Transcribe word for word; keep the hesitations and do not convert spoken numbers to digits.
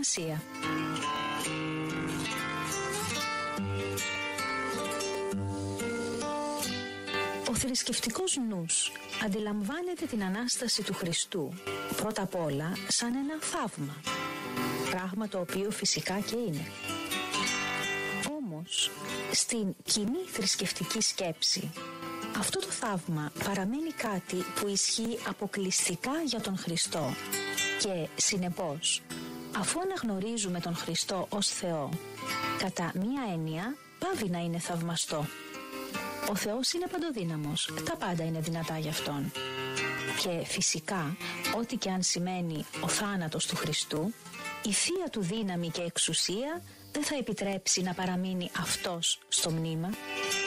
σημασία. Ο θρησκευτικός νους αντιλαμβάνεται την Ανάσταση του Χριστού πρώτα απ' όλα σαν ένα θαύμα, πράγμα το οποίο φυσικά και είναι. Όμως, στην κοινή θρησκευτική σκέψη, αυτό το θαύμα παραμένει κάτι που ισχύει αποκλειστικά για τον Χριστό και, συνεπώς, αφού αναγνωρίζουμε τον Χριστό ως Θεό, κατά μία έννοια πάβει να είναι θαυμαστό. Ο Θεός είναι παντοδύναμος, τα πάντα είναι δυνατά για Αυτόν. Και φυσικά, ό,τι και αν σημαίνει ο θάνατος του Χριστού, η θεία του δύναμη και εξουσία δεν θα επιτρέψει να παραμείνει Αυτός στο μνήμα.